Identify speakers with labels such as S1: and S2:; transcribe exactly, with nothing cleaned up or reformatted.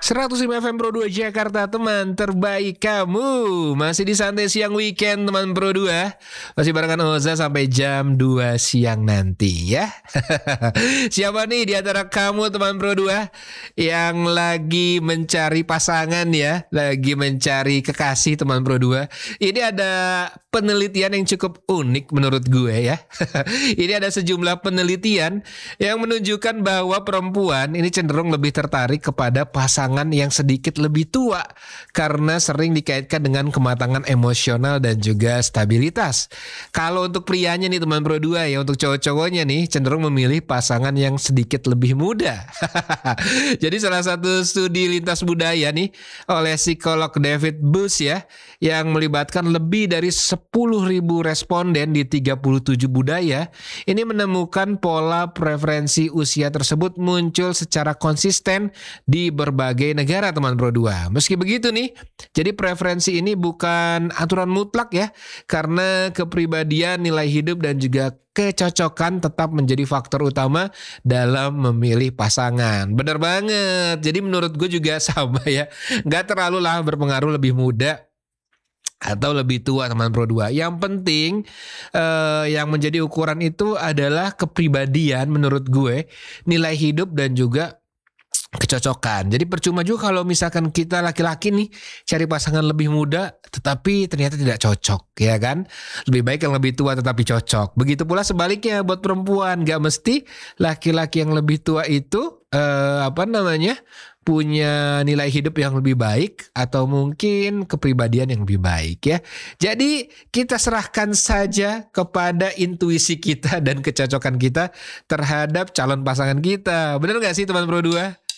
S1: seratus lima F M Pro dua Jakarta, teman terbaik kamu. Masih di Santai Siang Weekend, teman Pro dua. Masih barengan Oza sampai jam dua siang nanti ya. Siapa nih di antara kamu teman Pro dua yang lagi mencari pasangan ya, lagi mencari kekasih teman Pro dua. Ini ada penelitian yang cukup unik menurut gue ya. Ini ada sejumlah penelitian yang menunjukkan bahwa perempuan ini cenderung lebih tertarik kepada pasangan yang sedikit lebih tua karena sering dikaitkan dengan kematangan emosional dan juga stabilitas. Kalau untuk prianya nih teman Pro dua ya, untuk cowok-cowoknya nih cenderung memilih pasangan yang sedikit lebih muda. Jadi salah satu studi lintas budaya nih oleh psikolog David Buss ya, yang melibatkan lebih dari sepuluh ribu responden di tiga puluh tujuh budaya, ini menemukan pola preferensi usia tersebut muncul secara konsisten di berbagai negara teman Pro dua. Meski begitu nih, jadi preferensi ini bukan aturan mutlak ya, karena kepribadian, nilai hidup dan juga kecocokan tetap menjadi faktor utama dalam memilih pasangan. Bener banget. Jadi menurut gue juga sama ya, gak terlalu lah berpengaruh lebih muda atau lebih tua teman Pro dua. Yang penting eh, yang menjadi ukuran itu adalah kepribadian menurut gue, nilai hidup dan juga kecocokan. Jadi percuma juga kalau misalkan kita laki-laki nih cari pasangan lebih muda tetapi ternyata tidak cocok, ya kan? Lebih baik yang lebih tua tetapi cocok. Begitu pula sebaliknya buat perempuan, gak mesti laki-laki yang lebih tua itu eh, apa namanya punya nilai hidup yang lebih baik atau mungkin kepribadian yang lebih baik ya. Jadi kita serahkan saja kepada intuisi kita dan kecocokan kita terhadap calon pasangan kita. Benar gak sih teman Pro dua?